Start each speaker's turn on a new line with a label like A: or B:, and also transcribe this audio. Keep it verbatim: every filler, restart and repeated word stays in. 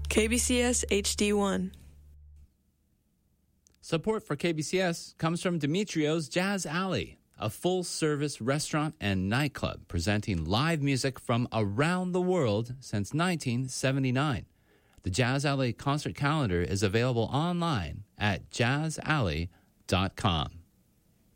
A: K B C S H D one.
B: Support for K B C S comes from Demetrio's Jazz Alley, a full-service restaurant and nightclub presenting live music from around the world since nineteen seventy-nine. The Jazz Alley concert calendar is available online at jazz alley dot com.